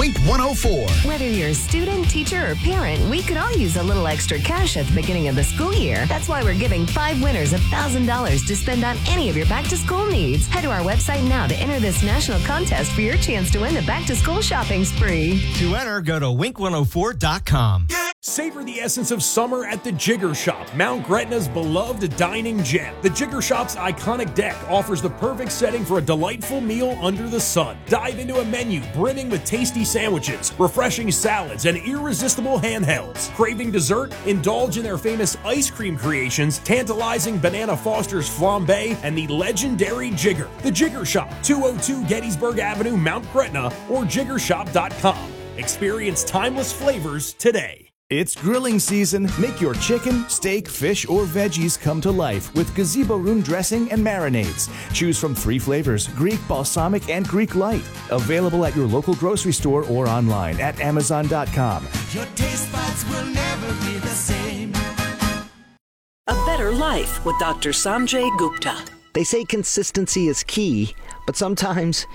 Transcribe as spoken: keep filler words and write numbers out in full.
Wink one oh four. Whether you're a student, teacher, or parent, we could all use a little extra cash at the beginning of the school year. That's why we're giving five winners one thousand dollars to spend on any of your back-to-school needs. Head to our website now to enter this national contest for your chance to win the back-to-school shopping spree. To enter, go to wink one oh four dot com. Savor the essence of summer at the Jigger Shop, Mount Gretna's beloved dining gem. The Jigger Shop's iconic deck offers the perfect setting for a delightful meal under the sun. Dive into a menu brimming with tasty sandwiches, refreshing salads, and irresistible handhelds. Craving dessert? Indulge in their famous ice cream creations, tantalizing Banana Foster's flambe, and the legendary Jigger. The Jigger Shop, two oh two Gettysburg Avenue, Mount Gretna, or jigger shop dot com. Experience timeless flavors today. It's grilling season. Make your chicken, steak, fish, or veggies come to life with Gazebo Room dressing and marinades. Choose from three flavors, Greek, Balsamic, and Greek Light. Available at your local grocery store or online at amazon dot com. Your taste buds will never be the same. A Better Life with Doctor Sanjay Gupta. They say consistency is key, but sometimes